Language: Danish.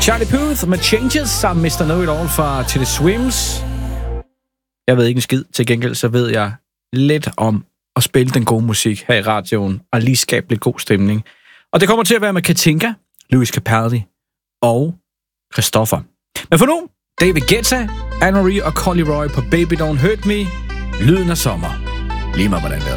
Charlie Puth med Changes sammen med Mr. Know-It-All fra Til The Swims. Jeg ved ikke en skid. Til gengæld så ved jeg lidt om at spille den gode musik her i radioen og lige skabe lidt god stemning. Og det kommer til at være med Katinka, Louis Capaldi og Christoffer. Men for nu, David Guetta, Anne Marie og Collie Roy på Baby Don't Hurt Me. Lyden af sommer. Lige meget hvordan det er.